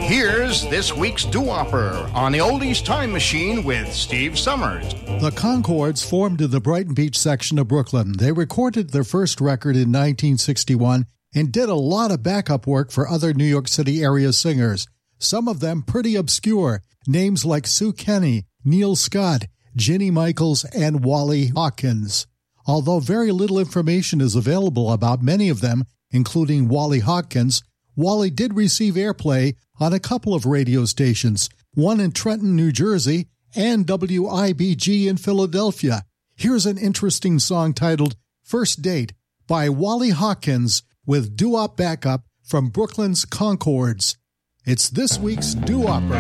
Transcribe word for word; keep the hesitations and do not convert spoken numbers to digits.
Here's this week's doo-wopper on the Oldies Time Machine with Steve Summers. The Concords formed in the Brighton Beach section of Brooklyn. They recorded their first record in nineteen sixty-one and did a lot of backup work for other New York City area singers, some of them pretty obscure, names like Sue Kenny, Neil Scott, Ginny Michaels, and Wally Hawkins. Although very little information is available about many of them, including Wally Hawkins, Wally did receive airplay on a couple of radio stations, one in Trenton, New Jersey, and W I B G in Philadelphia. Here's an interesting song titled First Date by Wally Hawkins with doo-wop backup from Brooklyn's Concords. It's this week's doo-wopper.